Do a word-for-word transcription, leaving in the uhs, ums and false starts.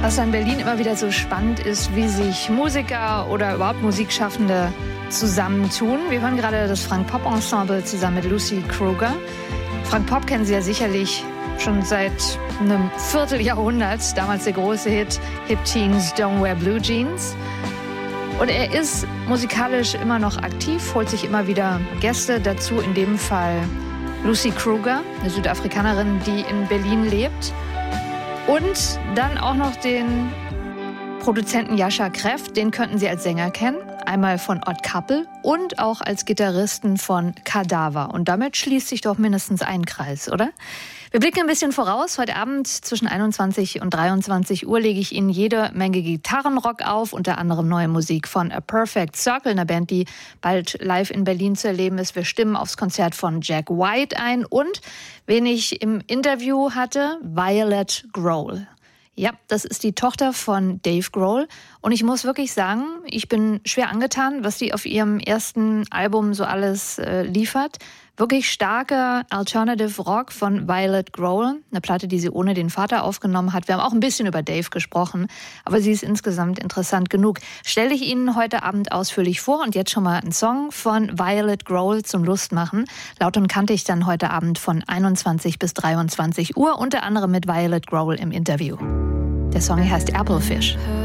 Was an Berlin immer wieder so spannend ist, wie sich Musiker oder überhaupt Musikschaffende zusammentun. Wir hören gerade das Frank Pop Ensemble zusammen mit Lucy Kruger. Frank Pop kennen Sie ja sicherlich schon seit einem Vierteljahrhundert. Damals der große Hit Hip Teens Don't Wear Blue Jeans. Und er ist musikalisch immer noch aktiv, holt sich immer wieder Gäste dazu, in dem Fall Lucy Kruger, eine Südafrikanerin, die in Berlin lebt. Und dann auch noch den Produzenten Jascha Kreff, den könnten Sie als Sänger kennen. Einmal von Odd Couple und auch als Gitarristen von Kadaver. Und damit schließt sich doch mindestens ein Kreis, oder? Wir blicken ein bisschen voraus. Heute Abend zwischen einundzwanzig und dreiundzwanzig Uhr lege ich Ihnen jede Menge Gitarrenrock auf, unter anderem neue Musik von A Perfect Circle, einer Band, die bald live in Berlin zu erleben ist. Wir stimmen aufs Konzert von Jack White ein und, wen ich im Interview hatte, Violet Grohl. Ja, das ist die Tochter von Dave Grohl. Und ich muss wirklich sagen, ich bin schwer angetan, was sie auf ihrem ersten Album so alles äh, liefert. Wirklich starker Alternative Rock von Violet Grohl. Eine Platte, die sie ohne den Vater aufgenommen hat. Wir haben auch ein bisschen über Dave gesprochen, aber sie ist insgesamt interessant genug. Stelle ich Ihnen heute Abend ausführlich vor und jetzt schon mal einen Song von Violet Grohl zum Lustmachen. Laut und kantig dann heute Abend von einundzwanzig bis dreiundzwanzig Uhr, unter anderem mit Violet Grohl im Interview. Der Song heißt Applefish.